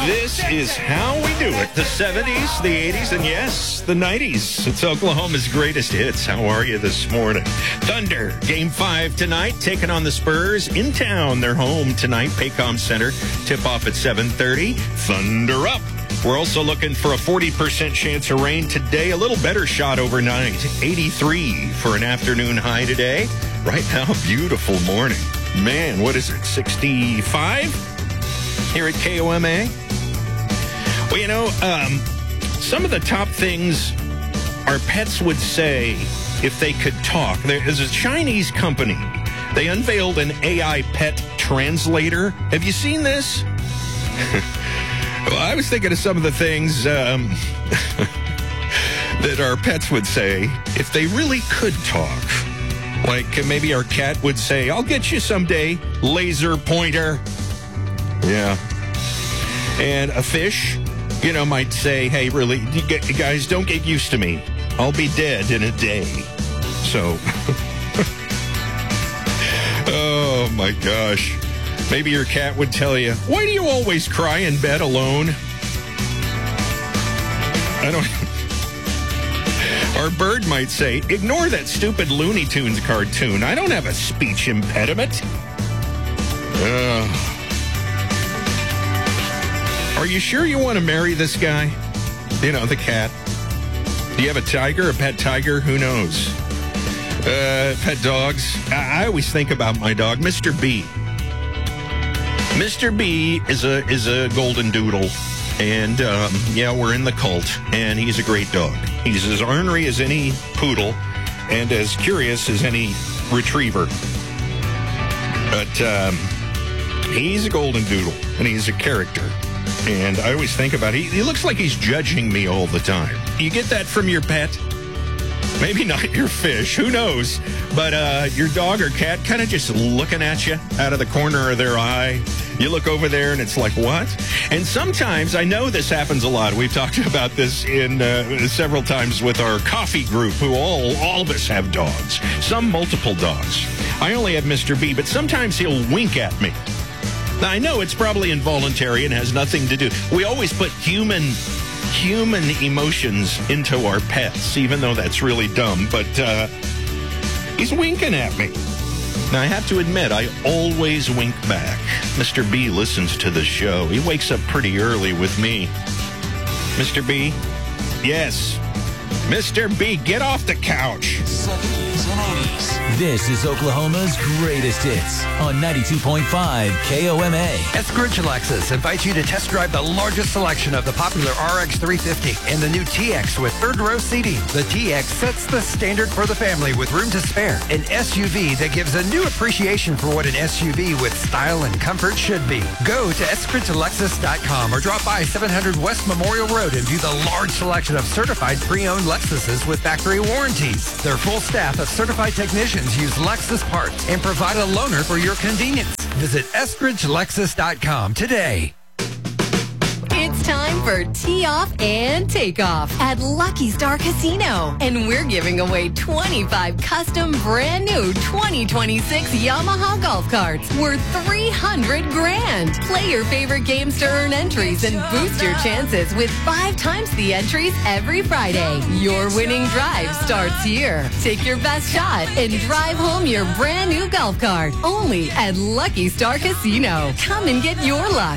This is how we do it. The 70s, the 80s, and yes, the 90s. It's Oklahoma's greatest hits. How are you this morning? Thunder, Game 5 tonight, taking on the Spurs in town. They're home tonight, Paycom Center. Tip-off at 7:30. Thunder up. We're also looking for a 40% chance of rain today. A little better shot overnight. 83 for an afternoon high today. Right now, beautiful morning. Man, what is it, 65 here at KOMA? Well, you know, some of the top things our pets would say if they could talk. There is a Chinese company. They unveiled an AI pet translator. Have you seen this? Well, I was thinking of some of the things that our pets would say if they really could talk. Like maybe our cat would say, "I'll get you someday, laser pointer." Yeah. And a fish, you know, might say, "Hey, really, you guys, don't get used to me. I'll be dead in a day." So, oh my gosh. Maybe your cat would tell you, "Why do you always cry in bed alone?" Our bird might say, "Ignore that stupid Looney Tunes cartoon. I don't have a speech impediment." Are you sure you want to marry this guy? You know, the cat. Do you have a tiger, a pet tiger? Who knows? Pet dogs. I always think about my dog, Mr. B. Mr. B is a golden doodle, and yeah, we're in the cult, and he's a great dog. He's as ornery as any poodle and as curious as any retriever. But he's a golden doodle, and he's a character. And I always think about it. He looks like he's judging me all the time. You get that from your pet? Maybe not your fish. Who knows? But your dog or cat kind of just looking at you out of the corner of their eye. You look over there and it's like, what? And sometimes, I know this happens a lot. We've talked about this in several times with our coffee group, who all of us have dogs. Some multiple dogs. I only have Mr. B, but sometimes he'll wink at me. Now, I know it's probably involuntary and has nothing to do. We always put human emotions into our pets, even though that's really dumb. But he's winking at me. Now, I have to admit, I always wink back. Mr. B listens to the show. He wakes up pretty early with me. Mr. B? Yes. Mr. B, get off the couch. 70s and 80s. This is Oklahoma's greatest hits on 92.5 KOMA. Eskridge Lexus invites you to test drive the largest selection of the popular RX 350 and the new TX with third row seating. The TX sets the standard for the family with room to spare. An SUV that gives a new appreciation for what an SUV with style and comfort should be. Go to eskridgelexus.com or drop by 700 West Memorial Road and view the large selection of certified pre-owned Lexuses with factory warranties. Their full staff of certified technicians use Lexus parts and provide a loaner for your convenience. Visit eskridgelexus.com today. It's time for Tee Off and Take Off at Lucky Star Casino. And we're giving away 25 custom brand new 2026 Yamaha golf carts worth $300 grand. Play your favorite games to earn entries and boost your chances with 5 times the entries every Friday. Your winning drive starts here. Take your best shot and drive home your brand new golf cart. Only at Lucky Star Casino. Come and get your luck.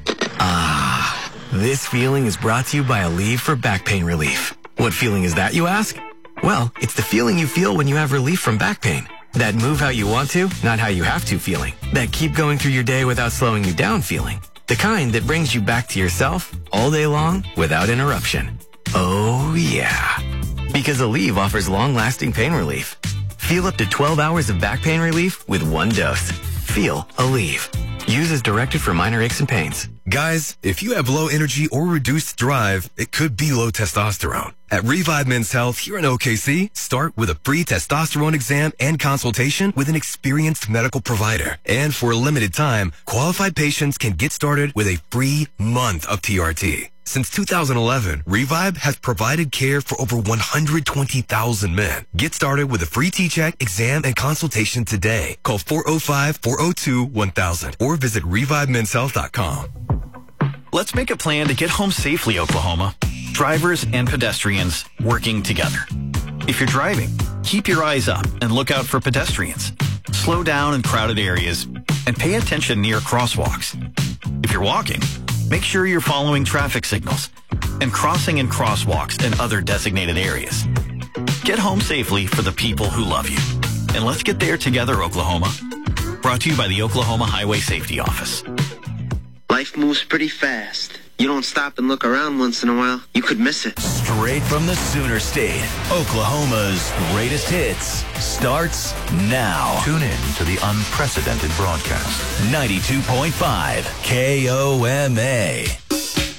This feeling is brought to you by Aleve for back pain relief. What feeling is that, you ask? Well, it's the feeling you feel when you have relief from back pain. That move how you want to, not how you have to feeling. That keep going through your day without slowing you down feeling. The kind that brings you back to yourself all day long without interruption. Oh, yeah. Because Aleve offers long-lasting pain relief. Feel up to 12 hours of back pain relief with one dose. Feel Aleve. Use as directed for minor aches and pains. Guys, if you have low energy or reduced drive, it could be low testosterone. At Revive Men's Health here in OKC, start with a free testosterone exam and consultation with an experienced medical provider. And for a limited time, qualified patients can get started with a free month of TRT. Since 2011, Revive has provided care for over 120,000 men. Get started with a free T-check, exam, and consultation today. Call 405-402-1000 or visit ReviveMen'sHealth.com. Let's make a plan to get home safely, Oklahoma. Drivers and pedestrians working together. If you're driving, keep your eyes up and look out for pedestrians. Slow down in crowded areas and pay attention near crosswalks. If you're walking, make sure you're following traffic signals and crossing in crosswalks and other designated areas. Get home safely for the people who love you. And let's get there together, Oklahoma. Brought to you by the Oklahoma Highway Safety Office. Life moves pretty fast. You don't stop and look around once in a while, you could miss it. Straight from the Sooner State, Oklahoma's greatest hits starts now. Tune in to the unprecedented broadcast. 92.5 KOMA.